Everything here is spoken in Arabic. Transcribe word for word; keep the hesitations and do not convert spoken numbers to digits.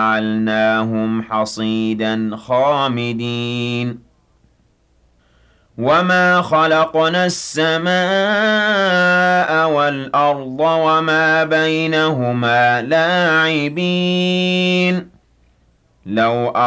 فجعلناهم حصيدا خامدين وما خلقنا السماء والأرض وما بينهما لاعبين لو